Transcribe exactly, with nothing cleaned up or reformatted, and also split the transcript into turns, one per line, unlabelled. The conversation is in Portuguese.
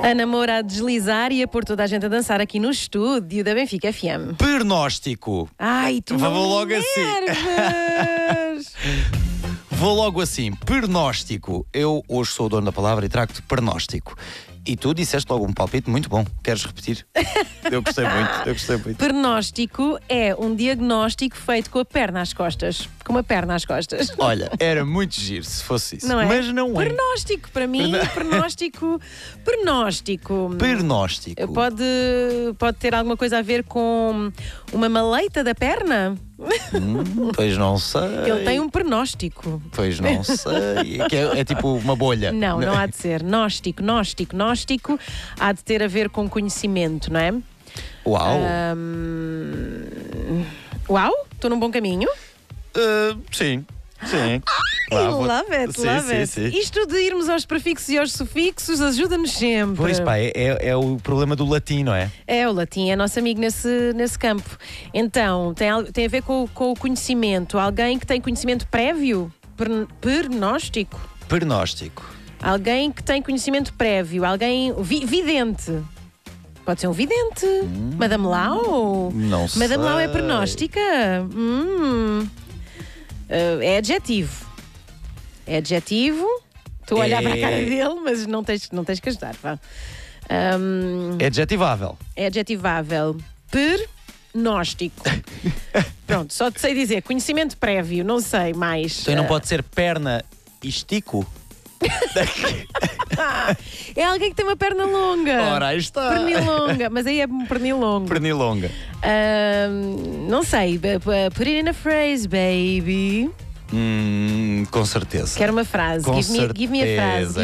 Ana Moura a deslizar e a pôr toda a gente a dançar aqui no estúdio da Benfica F M.
Pernóstico.
Ai, tu
Vou
não
logo
me enerves.
Vou logo assim. Pernóstico. Eu hoje sou o dono da palavra e trago-te pernóstico. E tu disseste logo um palpite muito bom. Queres repetir? Eu gostei muito, eu gostei muito.
Pernóstico é um diagnóstico feito com a perna às costas. Com uma perna às costas.
Olha, era muito giro se fosse isso.
Não é?
Mas não é.
Pernóstico, para mim,
Perno-
pernóstico. Pernóstico.
Pernóstico.
Pode, pode ter alguma coisa a ver com uma maleita da perna?
Hum, pois não sei.
Ele tem um pernóstico.
Pois não sei. Que é, é tipo uma bolha.
Não, não há de ser. Gnóstico, gnóstico, gnóstico há de ter a ver com conhecimento, não é?
Uau.
Ahm, Uau, estou num bom caminho.
Uh, sim, sim.
I
Lá, vou-
love it,
sim,
love
sim,
it.
sim.
Isto de irmos aos prefixos e aos sufixos ajuda-nos sempre.
Pois pá, é, é- é o problema do latim, não é?
É, o latim é nosso amigo nesse, nesse campo. Então, tem, al- tem a ver com, com o conhecimento. Alguém que tem conhecimento prévio? Per, pernóstico?
Pernóstico.
Alguém que tem conhecimento prévio. Alguém vi- vidente. Pode ser um vidente. Madame Lau?
Não sei.
Madame Lau é pernóstica? Hum. Uh, é adjetivo. É adjetivo. Estou a olhar
É-
para a cara dele, mas não tens, não tens que ajudar. Vá. Um,
É adjetivável.
é adjetivável. Pernóstico. Pronto, só te sei dizer. Conhecimento prévio, não sei mais.
Então não
Uh,
pode ser perna e estico?
É alguém que tem uma perna longa.
Ora, aí está.
Pernilonga. Mas aí é um pernilongo.
Pernilonga.
Um, não sei. b- b- Put it in a phrase, baby.
Hum, com certeza.
Quero uma frase.
Com
Give me, give me a frase.
certeza.